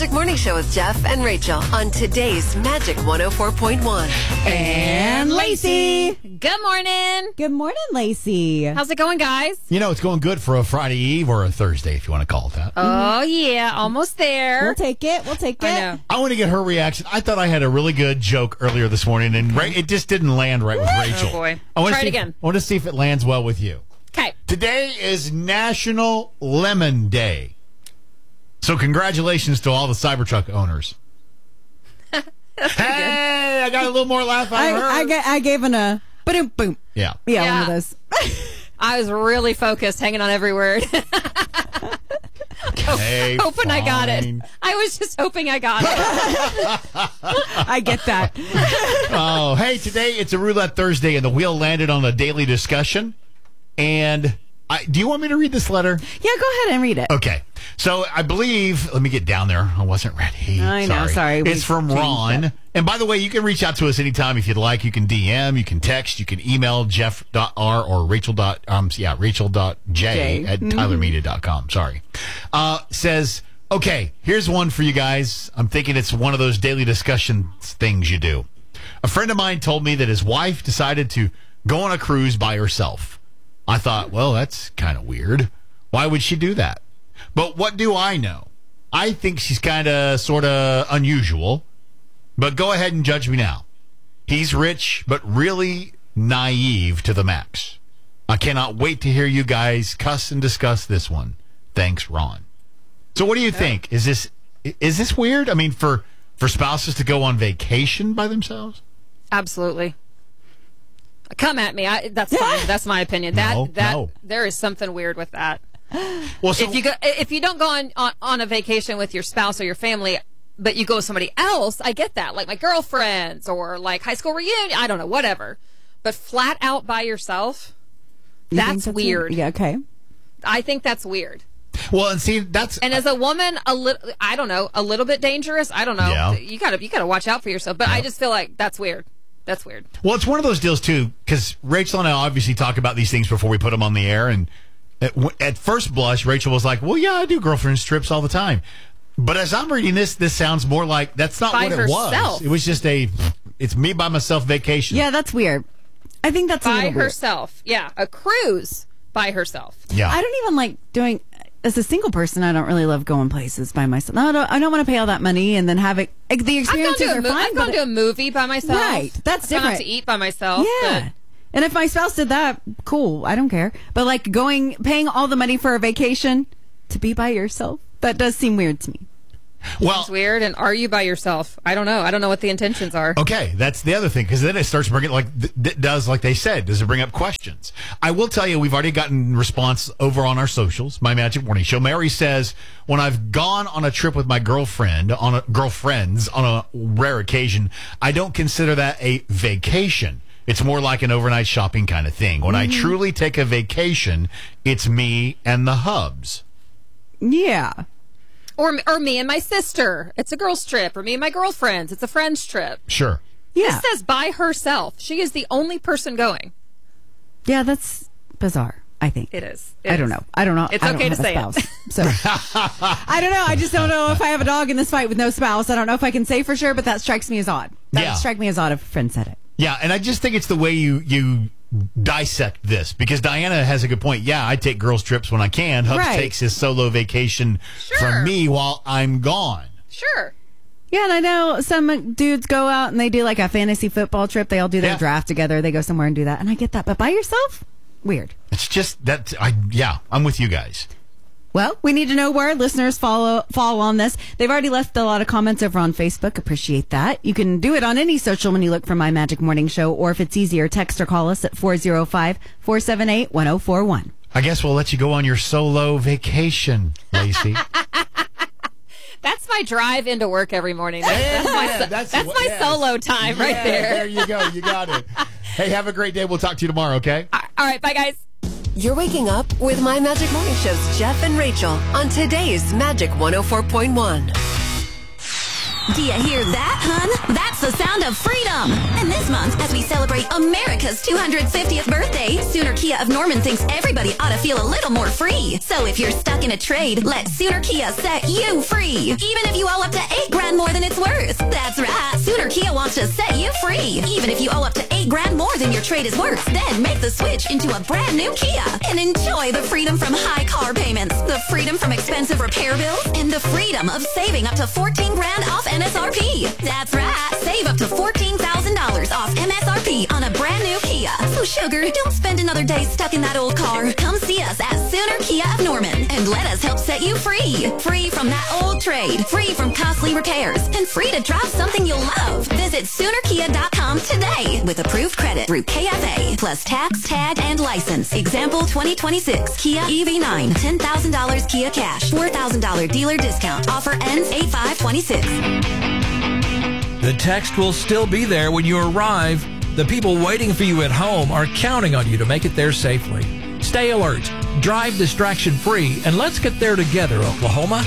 Magic Morning Show with Jeff and Rachel on today's Magic 104.1. And Lacey. Good morning. Good morning, Lacey. How's it going, guys? You know, it's going good for a Friday Eve or a Thursday, if you want to call it that. Oh, yeah. Almost there. We'll take it. We'll take it. I know. I want to get her reaction. I thought I had a really good joke earlier this morning, and it just didn't land right with Rachel. Oh, boy. Try it again. I want to see if it lands well with you. Okay. Today is National Lemon Day. So congratulations to all the Cybertruck owners. Hey, I got a little more laugh out of her. I gave an a boom boom. Yeah. Yeah, one of those. I was really focused, hanging on every word. Okay, hoping I got it. fine. I was just hoping I got it. I get that. Oh, hey, today it's a Roulette Thursday, and the wheel landed on a daily discussion. And do you want me to read this letter? Yeah, go ahead and read it. Okay. So I believe, let me get down there. I wasn't ready. I know, sorry. It's from Ron. And by the way, you can reach out to us anytime if you'd like. You can DM, you can text, you can email jeff.r or rachel.j at tylermedia.com. Sorry. Says, okay, here's one for you guys. I'm thinking it's one of those daily discussion things you do. A friend of mine told me that his wife decided to go on a cruise by herself. I thought, well, that's kind of weird. Why would she do that? But what do I know? I think she's kind of, sort of unusual. But go ahead and judge me now. He's rich, but really naive to the max. I cannot wait to hear you guys cuss and discuss this one. Thanks, Ron. So what do you think? Is this weird? I mean, for spouses to go on vacation by themselves? Absolutely. Come at me. That's fine. That's my opinion. No. There is something weird with that. Well, so, if you don't go on a vacation with your spouse or your family, but you go with somebody else, I get that. Like my girlfriends or like high school reunion, I don't know, whatever. But flat out by yourself, that's weird. Yeah, okay. I think that's weird. well, and see, And as a woman, a little bit dangerous. I don't know. Yeah. You gotta watch out for yourself. But I just feel like that's weird. That's weird. Well, it's one of those deals, too, because Rachel and I obviously talk about these things before we put them on the air. And at first blush, Rachel was like, well, yeah, I do girlfriend trips all the time. But as I'm reading this sounds more like that's not by what herself. it was. It was just it's me by myself vacation. Yeah, that's weird. I think that's a By little weird. herself. Yeah, a cruise by herself. Yeah. I don't even like doing... As a single person, I don't really love going places by myself. No, I don't want to pay all that money and then have it... The experiences are fine. I've gone to a movie by myself. Right, that's I've gone different. out to eat by myself. Yeah. And if my spouse did that, cool. I don't care. But like paying all the money for a vacation to be by yourself, that does seem weird to me. Well, It's weird. And are you by yourself? I don't know. I don't know what the intentions are. okay, that's the other thing, because then it starts bringing, like they said, does it bring up questions? I will tell you, we've already gotten response over on our socials, My Magic Morning Show. Mary says, when I've gone on a trip with my girlfriends on a rare occasion, I don't consider that a vacation. It's more like an overnight shopping kind of thing. When I truly take a vacation, it's me and the hubs. Yeah. Or me and my sister. It's a girl's trip. Or me and my girlfriends. It's a friend's trip. Sure. Yeah. This says by herself. She is the only person going. Yeah, that's bizarre, I think. It is. I don't know. It's I don't okay have to say a spouse, so I don't know. I just don't know if I have a dog in this fight with no spouse. I don't know if I can say for sure, but that strikes me as odd. That would strike me as odd if a friend said it. Yeah, and I just think it's the way you dissect this, because Diana has a good point. Yeah, I take girls' trips when I can. Hubs takes his solo vacation from me while I'm gone. Sure. Yeah, and I know some dudes go out and they do like a fantasy football trip. They all do their draft together. They go somewhere and do that. And I get that. But by yourself? Weird. It's just that, I'm with you guys. Well, we need to know where listeners fall on this. They've already left a lot of comments over on Facebook. Appreciate that. You can do it on any social when you look for My Magic Morning Show, or if it's easier, text or call us at 405-478-1041. I guess we'll let you go on your solo vacation, Lacey. That's my drive into work every morning. That's my solo time right there. There you go. You got it. Hey, have a great day. We'll talk to you tomorrow, okay? All right. Bye, guys. You're waking up with My Magic Morning Show's Jeff and Rachel on today's Magic 104.1. Do you hear that, hun? That's That's the sound of freedom. And this month, as we celebrate America's 250th birthday, Sooner Kia of Norman thinks everybody ought to feel a little more free. So if you're stuck in a trade, let Sooner Kia set you free. Even if you owe up to $8,000 more than it's worth. That's right. Sooner Kia wants to set you free. Even if you owe up to $8,000 more than your trade is worth. Then make the switch into a brand new Kia and enjoy the freedom from high car payments, the freedom from expensive repair bills, and the freedom of saving up to $14,000 off MSRP. That's right. Save up to $14,000 off MSRP on a brand new Kia. So sugar, don't spend another day stuck in that old car. Come see us at Sooner Kia of Norman and let us help set you free. Free from that old trade, free from costly repairs, and free to drive something you'll love. Visit SoonerKia.com today with approved credit through KFA plus tax, tag, and license. Example 2026 Kia EV9, $10,000 Kia cash, $4,000 dealer discount. Offer ends 8/5/26. The text will still be there when you arrive. The people waiting for you at home are counting on you to make it there safely. Stay alert, drive distraction-free, and let's get there together, Oklahoma.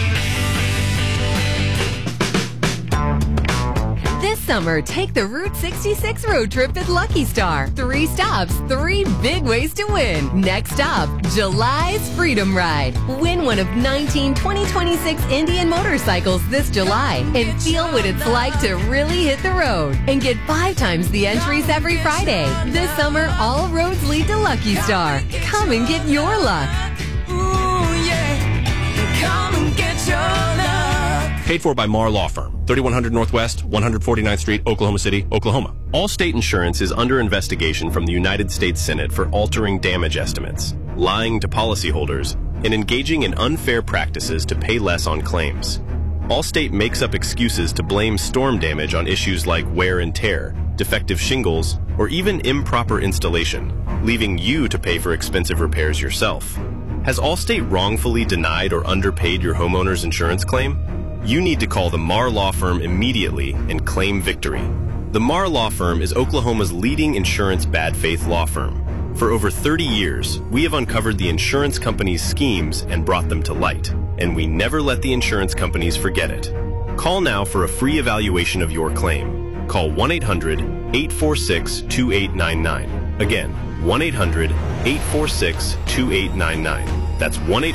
This summer, take the Route 66 road trip at Lucky Star. 3 stops, 3 big ways to win. Next stop, July's Freedom Ride. Win one of 19 2026 Indian motorcycles this July and feel what it's like to really hit the road. And get 5 times the entries every Friday. This summer, all roads lead to Lucky Star. Come and get your luck. Ooh, yeah. Come and get your luck. Paid for by Marr Law Firm, 3100 Northwest, 149th Street, Oklahoma City, Oklahoma. Allstate Insurance is under investigation from the United States Senate for altering damage estimates, lying to policyholders, and engaging in unfair practices to pay less on claims. Allstate makes up excuses to blame storm damage on issues like wear and tear, defective shingles, or even improper installation, leaving you to pay for expensive repairs yourself. Has Allstate wrongfully denied or underpaid your homeowner's insurance claim? You need to call the Marr Law Firm immediately and claim victory. The Marr Law Firm is Oklahoma's leading insurance bad faith law firm. For over 30 years, we have uncovered the insurance companies' schemes and brought them to light, and we never let the insurance companies forget it. Call now for a free evaluation of your claim. Call 1-800-846-2899. Again, 1-800-846-2899. That's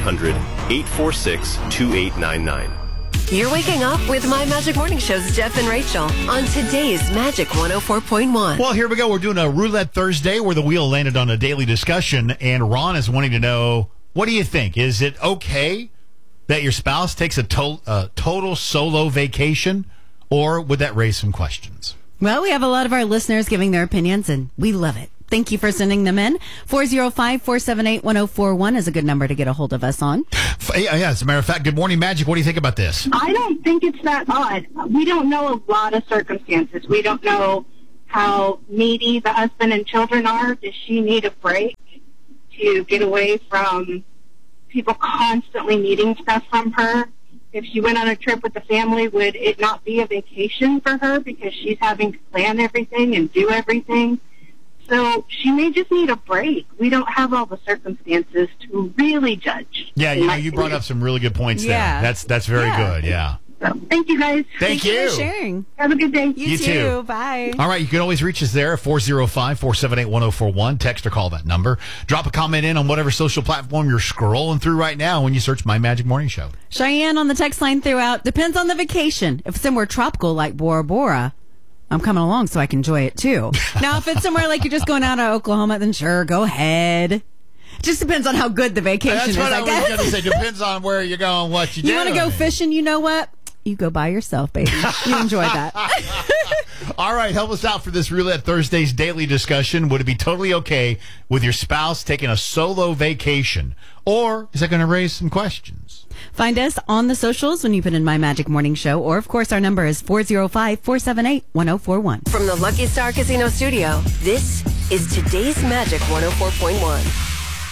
1-800-846-2899. You're waking up with My Magic Morning Show's Jeff and Rachel on today's Magic 104.1. Well, here we go. We're doing a Roulette Thursday where the wheel landed on a daily discussion, and Ron is wanting to know, what do you think? Is it okay that your spouse takes a total solo vacation, or would that raise some questions? Well, we have a lot of our listeners giving their opinions, and we love it. Thank you for sending them in. 405-478-1041 is a good number to get a hold of us on. Yeah, as a matter of fact, good morning, Magic. What do you think about this? I don't think it's that odd. We don't know a lot of circumstances. We don't know how needy the husband and children are. Does she need a break to get away from people constantly needing stuff from her? If she went on a trip with the family, would it not be a vacation for her because she's having to plan everything and do everything? So she may just need a break. We don't have all the circumstances to really judge. Yeah, you brought up some really good points there. That's very good, yeah. So, thank you, guys. Thank you for sharing. Have a good day. You too. Bye. All right, you can always reach us there at 405-478-1041. Text or call that number. Drop a comment in on whatever social platform you're scrolling through right now when you search My Magic Morning Show. Cheyenne on the text line threw out, depends on the vacation. If it's somewhere tropical like Bora Bora, I'm coming along so I can enjoy it too. Now, if it's somewhere like you're just going out of Oklahoma, then sure, go ahead. Just depends on how good the vacation is, I guess. That's what I was going to say. Depends on where you're going, what you do. You want to go fishing, you know what? You go by yourself, baby. You enjoy that. All right, help us out for this Roulette Thursday's daily discussion. Would it be totally okay with your spouse taking a solo vacation? Or is that going to raise some questions? Find us on the socials when you put in My Magic Morning Show. Or, of course, our number is 405-478-1041. From the Lucky Star Casino Studio, this is today's Magic 104.1.